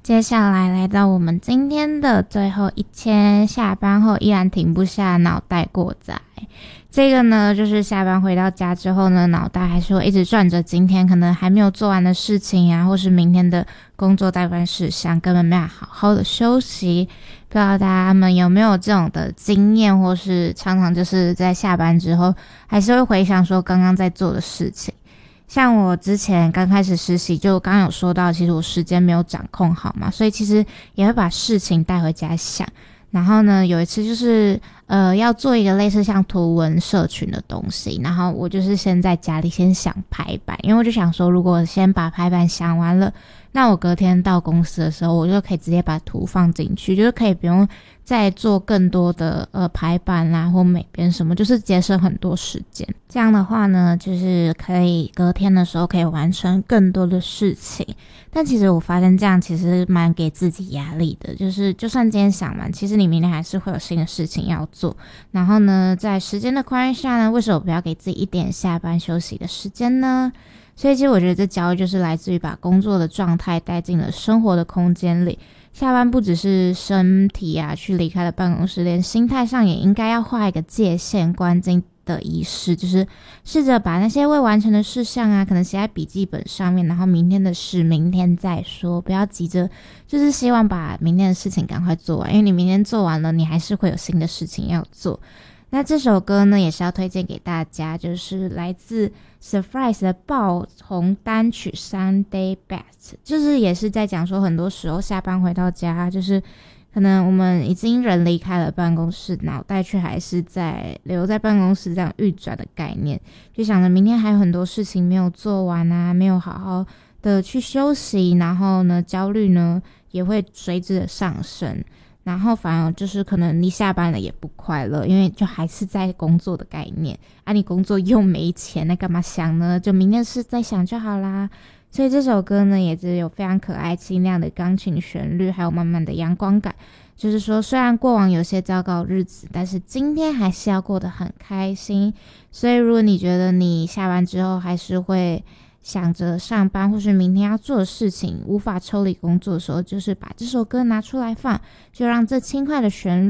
接下来到我们今天的最后一天，下班后依然停不下脑袋过载。这个呢，就是下班回到家之后呢，脑袋还是会一直转着今天可能还没有做完的事情啊，或是明天的工作待办事项，根本没有好好的休息。不知道大家们有没有这种的经验，或是常常就是在下班之后还是会回想说刚刚在做的事情。像我之前刚开始实习，就刚刚有说到，其实我时间没有掌控好嘛，所以其实也会把事情带回家想。然后呢，有一次就是要做一个类似像图文社群的东西，然后我就是先在家里先想排版，因为我就想说，如果我先把排版想完了，那我隔天到公司的时候，我就可以直接把图放进去，就是可以不用再做更多的排版啦或美编什么，就是节省很多时间。这样的话呢，就是可以隔天的时候可以完成更多的事情。但其实我发现这样其实蛮给自己压力的，就是就算今天想完，其实你明天还是会有新的事情要做。然后呢，在时间的宽裕下呢，为什么不要给自己一点下班休息的时间呢？所以其实我觉得这焦虑就是来自于把工作的状态带进了生活的空间里。下班不只是身体啊去离开了办公室，连心态上也应该要画一个界限，关进的仪式，就是试着把那些未完成的事项啊，可能写在笔记本上面，然后明天的事明天再说，不要急着，就是希望把明天的事情赶快做完，因为你明天做完了，你还是会有新的事情要做。那这首歌呢，也是要推荐给大家，就是来自 Surprise 的爆红单曲 Sunday Best， 就是也是在讲说很多时候下班回到家，就是可能我们已经人离开了办公室，脑袋却还是留在办公室这样运转的概念，就想着明天还有很多事情没有做完啊，没有好好的去休息，然后呢焦虑呢也会随之的上升，然后反而就是可能你下班了也不快乐，因为就还是在工作的概念啊，你工作又没钱，那干嘛想呢？就明天是再想就好啦。所以这首歌呢，也只有非常可爱清亮的钢琴旋律，还有满满的阳光感，就是说虽然过往有些糟糕的日子，但是今天还是要过得很开心。所以如果你觉得你下班之后还是会想着上班或是明天要做的事情，无法抽离工作的时候，就是把这首歌拿出来放，就让这轻快的旋律